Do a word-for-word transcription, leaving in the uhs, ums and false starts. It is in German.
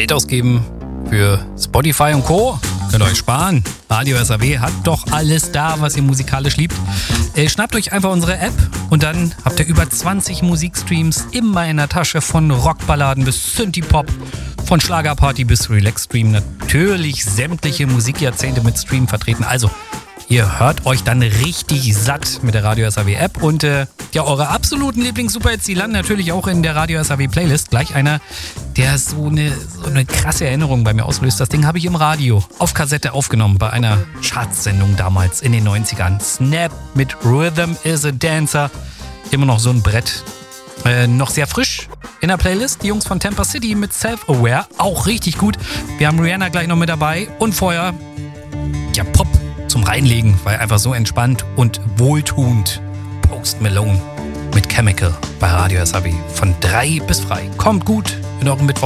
Geld ausgeben für Spotify und Co. Könnt ihr euch sparen. Radio S A W hat doch alles da, was ihr musikalisch liebt. Äh, schnappt euch einfach unsere App und dann habt ihr über zwanzig Musikstreams immer in der Tasche, von Rockballaden bis Synthie-Pop, von Schlagerparty bis Relax-Stream. Natürlich sämtliche Musikjahrzehnte mit Stream vertreten. Also, ihr hört euch dann richtig satt mit der Radio S A W App und äh, ja, eure absoluten Lieblings-Superhits, die landen natürlich auch in der Radio S A W Playlist. Gleich einer, der so eine, so eine krasse Erinnerung bei mir auslöst. Das Ding habe ich im Radio auf Kassette aufgenommen bei einer Chartsendung damals in den neunzigern. Snap mit Rhythm is a Dancer. Immer noch so ein Brett. Äh, noch sehr frisch in der Playlist. Die Jungs von Tampa City mit Self-Aware. Auch richtig gut. Wir haben Rihanna gleich noch mit dabei. Und vorher, ja, Pop zum Reinlegen, weil einfach so entspannt und wohltuend. Post Malone mit Chemical bei Radio S A W. Von drei bis frei. Kommt gut in eurem Mittwoch.